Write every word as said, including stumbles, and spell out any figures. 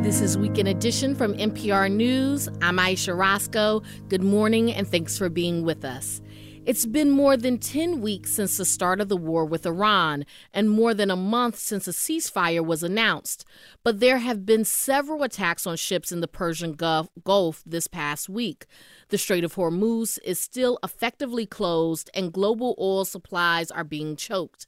This is Weekend Edition from N P R News. I'm Aisha Roscoe. Good morning and thanks for being with us. It's been more than ten weeks since the start of the war with Iran and more than a month since a ceasefire was announced. But there have been several attacks on ships in the Persian Gulf, Gulf this past week. The Strait of Hormuz is still effectively closed and global oil supplies are being choked.